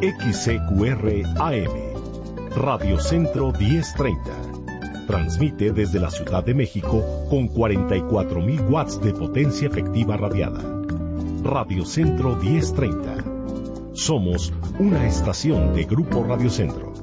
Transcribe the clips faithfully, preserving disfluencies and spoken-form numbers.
X C Q R A M, Radio Centro diez treinta. Transmite desde la Ciudad de México con cuarenta y cuatro mil watts de potencia efectiva radiada. Radio Centro diez treinta. Somos una estación de Grupo Radio Centro.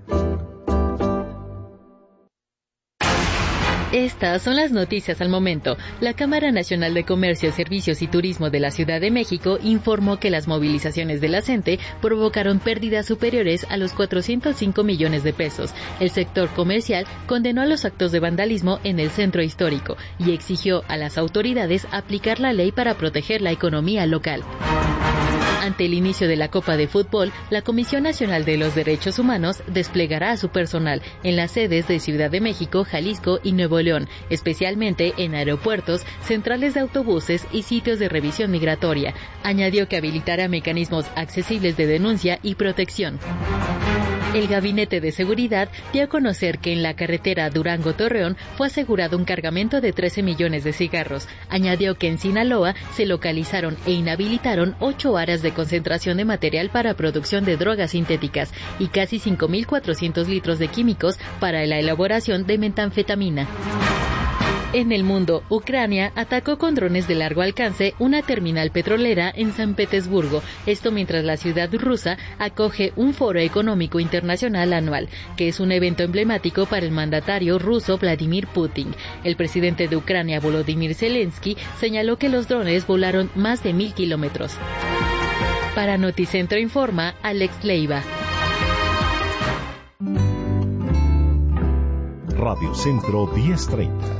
Estas son las noticias al momento. La Cámara Nacional de Comercio, Servicios y Turismo de la Ciudad de México informó que las movilizaciones de la CENTE provocaron pérdidas superiores a los cuatrocientos cinco millones de pesos. El sector comercial condenó a los actos de vandalismo en el centro histórico y exigió a las autoridades aplicar la ley para proteger la economía local. Ante el inicio de la Copa de Fútbol, la Comisión Nacional de los Derechos Humanos desplegará a su personal en las sedes de Ciudad de México, Jalisco y Nuevo León, especialmente en aeropuertos, centrales de autobuses y sitios de revisión migratoria. Añadió que habilitará mecanismos accesibles de denuncia y protección. El Gabinete de Seguridad dio a conocer que en la carretera Durango-Torreón fue asegurado un cargamento de trece millones de cigarros. Añadió que en Sinaloa se localizaron e inhabilitaron ocho áreas de concentración de material para producción de drogas sintéticas y casi cinco mil cuatrocientos litros de químicos para la elaboración de metanfetamina. En el mundo, Ucrania atacó con drones de largo alcance una terminal petrolera en San Petersburgo. Esto mientras la ciudad rusa acoge un foro económico internacional anual, que es un evento emblemático para el mandatario ruso Vladimir Putin. El presidente de Ucrania, Volodymyr Zelensky, señaló que los drones volaron más de mil kilómetros. Para Noticentro informa Alex Leiva. Radio Centro diez treinta.